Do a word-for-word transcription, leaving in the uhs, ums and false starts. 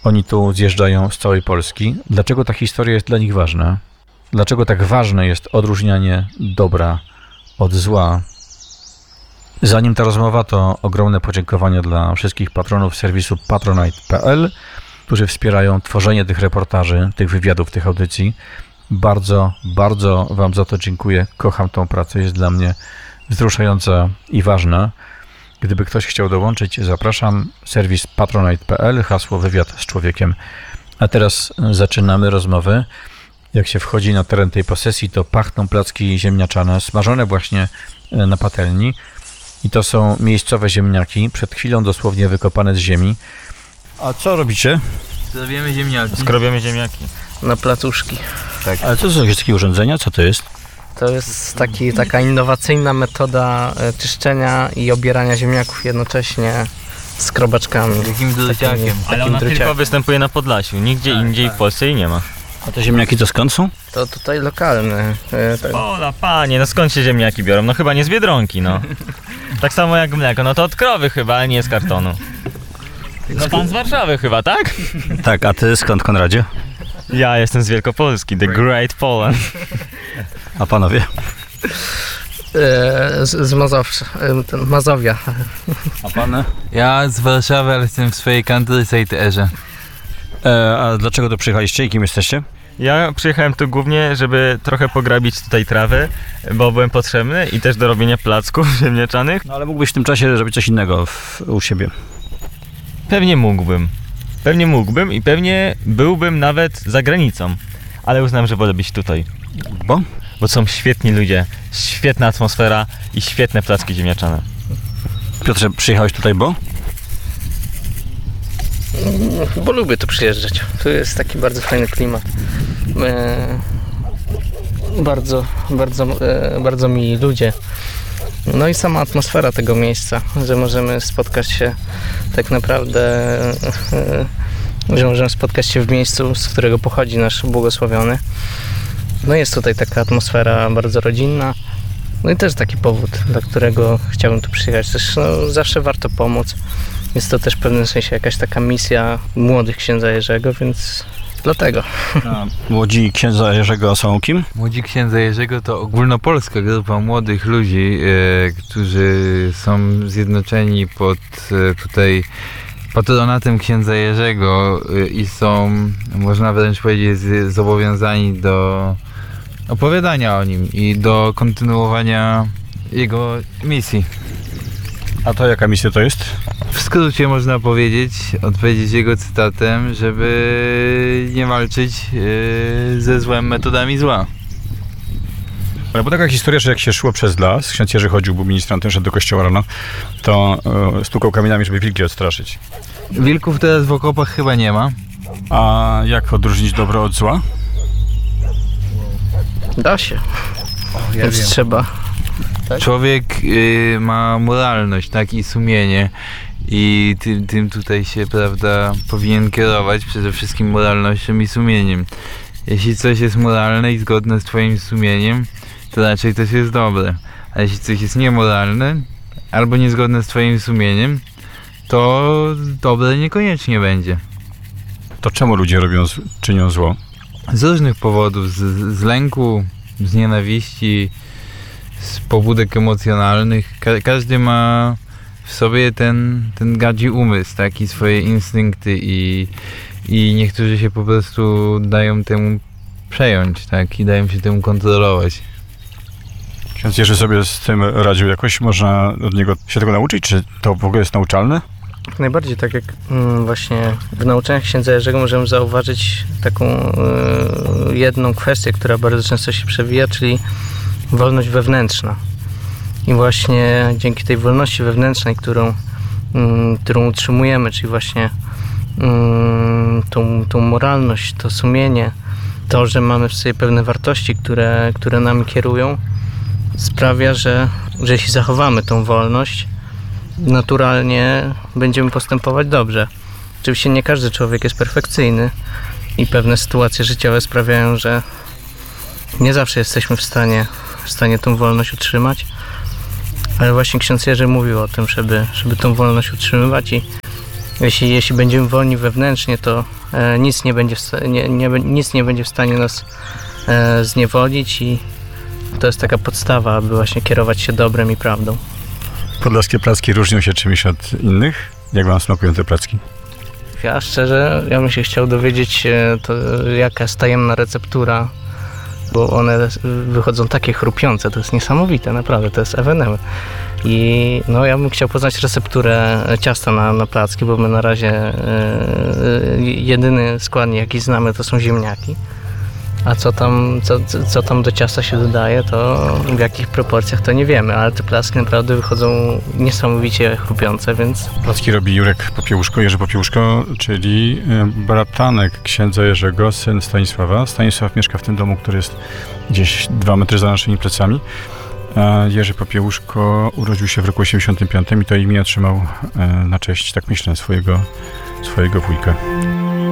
Oni tu zjeżdżają z całej Polski. Dlaczego ta historia jest dla nich ważna? Dlaczego tak ważne jest odróżnianie dobra od zła? Zanim ta rozmowa, to ogromne podziękowania dla wszystkich patronów serwisu patronite kropka p l, którzy wspierają tworzenie tych reportaży, tych wywiadów, tych audycji. Bardzo, bardzo Wam za to dziękuję. Kocham tą pracę, jest dla mnie wzruszająca i ważna. Gdyby ktoś chciał dołączyć, zapraszam. Serwis patronite kropka p l, hasło wywiad z człowiekiem. A teraz zaczynamy rozmowę. Jak się wchodzi na teren tej posesji, to pachną placki ziemniaczane, smażone właśnie na patelni. I to są miejscowe ziemniaki, przed chwilą dosłownie wykopane z ziemi. A co robicie? Skrobiemy ziemniaki. Skrobiemy ziemniaki. Na placuszki. Tak. Ale co to są jakieś takie urządzenia? Co to jest? To jest taki, taka innowacyjna metoda e, czyszczenia i obierania ziemniaków jednocześnie skrobaczkami. Takim druciakiem. Ale ona tylko występuje na Podlasiu, nigdzie Tak, indziej tak. w Polsce jej nie ma. A te ziemniaki to skąd są? To tutaj lokalne. E, tak. Ola, panie, no skąd się ziemniaki biorą? No chyba nie z Biedronki, no. Tak samo jak mleko, no to od krowy chyba, ale nie z kartonu. No pan z Warszawy chyba, tak? Tak, a ty skąd, Konradzie? Ja jestem z Wielkopolski, the Great Poland. A panowie? E, z, z Mazowsza, e, ten Mazowia. A pan? Ja z Warszawy, ale jestem w swojej countryside erze. E, a dlaczego tu przyjechaliście i kim jesteście? Ja przyjechałem tu głównie, żeby trochę pograbić tutaj trawy, bo byłem potrzebny i też do robienia placków ziemniaczanych. No ale mógłbyś w tym czasie zrobić coś innego w, u siebie. Pewnie mógłbym. Pewnie mógłbym i pewnie byłbym nawet za granicą. Ale uznam, że wolę być tutaj. Bo? Bo są świetni ludzie, świetna atmosfera i świetne placki ziemniaczane. Piotrze, przyjechałeś tutaj, bo? Bo lubię tu przyjeżdżać. Tu jest taki bardzo fajny klimat. E, bardzo, bardzo, e, bardzo mili ludzie. No i sama atmosfera tego miejsca, że możemy spotkać się tak naprawdę, e, że możemy spotkać się w miejscu, z którego pochodzi nasz błogosławiony. No jest tutaj taka atmosfera bardzo rodzinna. No i też taki powód, dla którego chciałbym tu przyjechać. Też no, zawsze warto pomóc. Jest to też w pewnym sensie jakaś taka misja młodych księdza Jerzego, więc dlatego. A młodzi księdza Jerzego są kim? Młodzi księdza Jerzego to ogólnopolska grupa młodych ludzi, e, którzy są zjednoczeni pod e, tutaj patronatem księdza Jerzego e, i są, można wręcz powiedzieć, z- zobowiązani do opowiadania o nim i do kontynuowania jego misji. A to jaka misja to jest? W skrócie można powiedzieć, odpowiedzieć jego cytatem, żeby nie walczyć yy, ze złem metodami zła. Ale bo taka historia, że jak się szło przez las, ksiądz Jerzy chodził, był ministrantem, szedł do kościoła rano, to e, stukał kamieniami, żeby wilki odstraszyć. Wilków teraz w okopach chyba nie ma. A jak odróżnić dobro od zła? Da się. Ja Więc wiem. trzeba. Tak? Człowiek yy, ma moralność, tak, i sumienie. I tym, tym tutaj się, prawda, powinien kierować przede wszystkim moralnością i sumieniem. Jeśli coś jest moralne i zgodne z twoim sumieniem, to raczej to jest dobre. A jeśli coś jest niemoralne albo niezgodne z twoim sumieniem, to dobre niekoniecznie będzie. To czemu ludzie robią, z- czynią zło? Z różnych powodów, z, z lęku, z nienawiści, z pobudek emocjonalnych. Ka- każdy ma w sobie ten, ten gadzi umysł, tak, i swoje instynkty i, i niektórzy się po prostu dają temu przejąć, tak, i dają się temu kontrolować. Ksiądz Jerzy sobie z tym radził jakoś? Można od niego się tego nauczyć? Czy to w ogóle jest nauczalne? Jak najbardziej, tak jak mm, właśnie w nauczaniach księdza Jerzego możemy zauważyć taką y, jedną kwestię, która bardzo często się przewija, czyli wolność wewnętrzna. I właśnie dzięki tej wolności wewnętrznej, którą, mm, którą utrzymujemy, czyli właśnie mm, tą, tą moralność, to sumienie, to, że mamy w sobie pewne wartości, które, które nami kierują, sprawia, że, że jeśli zachowamy tą wolność, naturalnie będziemy postępować dobrze. Oczywiście nie każdy człowiek jest perfekcyjny i pewne sytuacje życiowe sprawiają, że nie zawsze jesteśmy w stanie, w stanie tą wolność utrzymać, ale właśnie ksiądz Jerzy mówił o tym, żeby, żeby tą wolność utrzymywać i jeśli, jeśli będziemy wolni wewnętrznie, to e, nic, nie będzie w, sta- nie, nie, nic nie będzie w stanie nas e, zniewolić i to jest taka podstawa, aby właśnie kierować się dobrem i prawdą. Podlaskie placki różnią się czymś od innych? Jak wam smakują te placki? Ja szczerze, ja bym się chciał dowiedzieć, e, to, jaka jest tajemna receptura, bo one wychodzą takie chrupiące, to jest niesamowite, naprawdę, to jest ewenement. I no, ja bym chciał poznać recepturę ciasta na, na placki, bo my na razie e, jedyny składnik, jaki znamy, to są ziemniaki. A co tam, co, co tam do ciasta się dodaje, to w jakich proporcjach, to nie wiemy, ale te placki naprawdę wychodzą niesamowicie chrupiące, więc... Placki robi Jurek Popiełuszko, Jerzy Popiełuszko, czyli e, bratanek księdza Jerzego, syn Stanisława. Stanisław mieszka w tym domu, który jest gdzieś dwa metry za naszymi plecami. A Jerzy Popiełuszko urodził się w roku osiemdziesiątym piątym i to imię otrzymał e, na cześć, tak myślę, swojego, swojego wujka.